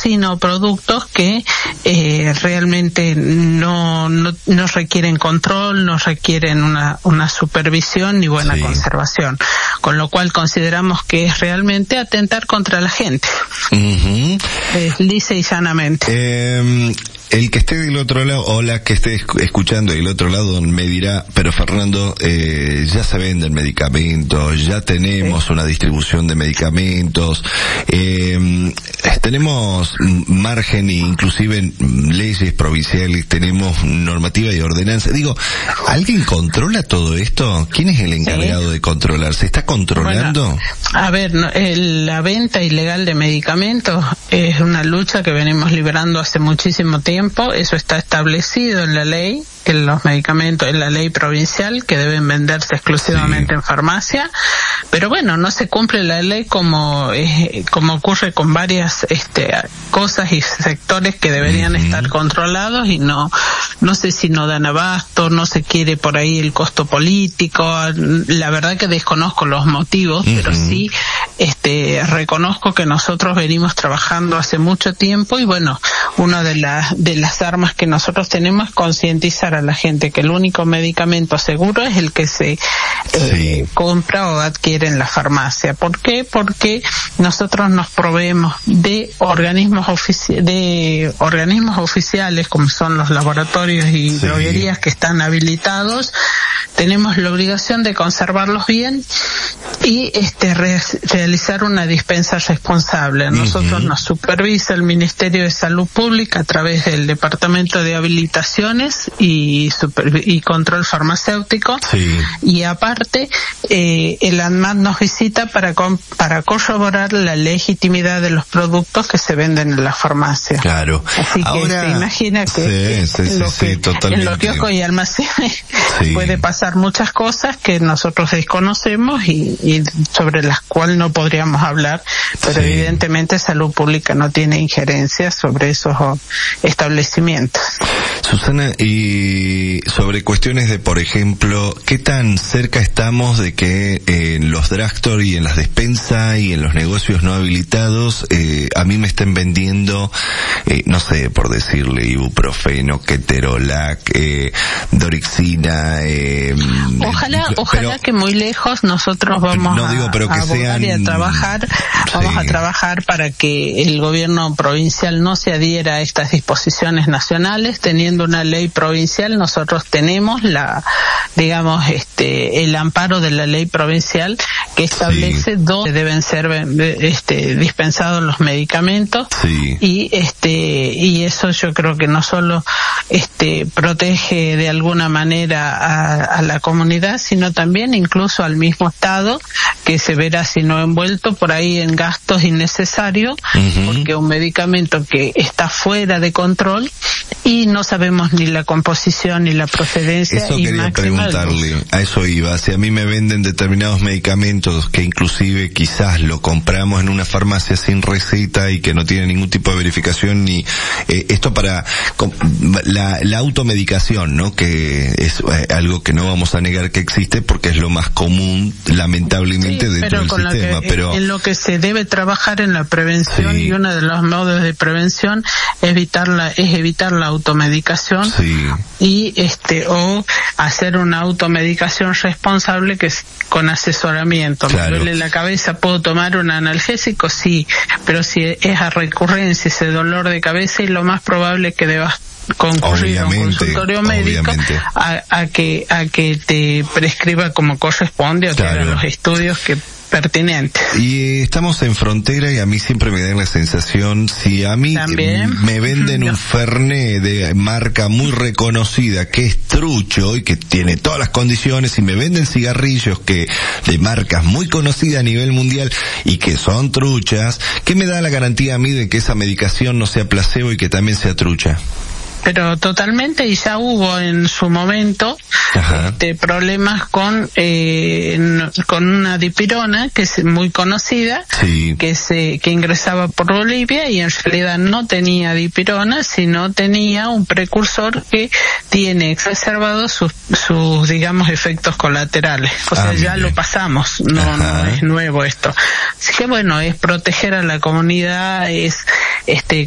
sino productos que realmente no requieren control, no requieren una supervisión ni buena conservación, con lo cual consideramos que es realmente atentar contra la gente, lisa y llanamente. El que esté del otro lado, o la que esté escuchando del otro lado, me dirá, pero Fernando, ya se venden medicamentos, ya tenemos una distribución de medicamentos, tenemos margen e inclusive leyes provinciales, tenemos normativa y ordenanza. Digo, ¿alguien controla todo esto? ¿Quién es el encargado de controlar? ¿Se está controlando? Bueno, a ver, la venta ilegal de medicamentos es una lucha que venimos librando hace muchísimo tiempo. Eso está establecido en la ley, en los medicamentos, en la ley provincial, que deben venderse exclusivamente en farmacia, pero bueno, no se cumple la ley como ocurre con varias cosas y sectores que deberían estar controlados, y no sé si no dan abasto, no se quiere por ahí el costo político. La verdad que desconozco los motivos, pero sí reconozco que nosotros venimos trabajando hace mucho tiempo, y bueno, una de las armas que nosotros tenemos es concientizar a la gente que el único medicamento seguro es el que se compra o adquiere en la farmacia. ¿Por qué? Porque nosotros nos proveemos de organismos oficiales, como son los laboratorios y droguerías que están habilitados. Tenemos la obligación de conservarlos bien y realizar una dispensa responsable. Nosotros nos supervisa el Ministerio de Salud Pública a través del Departamento de Habilitaciones y Control Farmacéutico, y aparte el ANMAT nos visita para corroborar la legitimidad de los productos que se venden en la farmacia. Claro. Así que ahora, se imagina que en los kioscos y almacenes puede pasar muchas cosas que nosotros desconocemos y sobre las cuales no podríamos hablar, pero evidentemente Salud Pública no tiene injerencia sobre esos establecimientos. Susana, y sobre cuestiones de, por ejemplo, ¿qué tan cerca estamos de que en los drugstore y en las despensas y en los negocios no habilitados a mí me estén vendiendo, no sé, por decirle, ibuprofeno, ketorolac, dorixina? Ojalá que muy lejos nosotros vamos a trabajar para que el gobierno provincial no se adhiera a estas disposiciones nacionales. Teniendo una ley provincial, nosotros tenemos el amparo de la ley provincial que establece dónde deben ser dispensados los medicamentos, y eso yo creo que no solo protege de alguna manera a la comunidad, sino también incluso al mismo Estado, que se verá si no envuelto por ahí en gastos innecesarios, porque un medicamento que está fuera de control y no sabemos ni la composición ni la procedencia. Eso quería preguntarle, a eso iba. Si a mí me venden determinados medicamentos que inclusive quizás lo compramos en una farmacia sin receta y que no tiene ningún tipo de verificación, ni esto para la automedicación, ¿no? Que es algo que no vamos a negar que existe porque es lo más común, lamentablemente, dentro del sistema. Pero en lo que se debe trabajar en la prevención, y uno de los modos de prevención es evitar la automedicación, y o hacer una automedicación responsable, que es con asesoramiento. Me duele la cabeza, ¿puedo tomar un analgésico? Sí, pero si es a recurrencia ese dolor de cabeza, y lo más probable es que debas concurrir a un consultorio médico a que te prescriba como corresponde, o te haga los estudios que pertinente. Y estamos en frontera, y a mí siempre me da la sensación, si a mí me venden un Fernet de marca muy reconocida que es trucho y que tiene todas las condiciones, y me venden cigarrillos que de marcas muy conocidas a nivel mundial y que son truchas, ¿qué me da la garantía a mí de que esa medicación no sea placebo y que también sea trucha? Pero totalmente, y ya hubo en su momento problemas con una dipirona que es muy conocida, que ingresaba por Bolivia, y en realidad no tenía dipirona, sino tenía un precursor que tiene exacerbados sus digamos efectos colaterales. O sea, ya lo pasamos, no es nuevo esto. Así que bueno, es proteger a la comunidad, es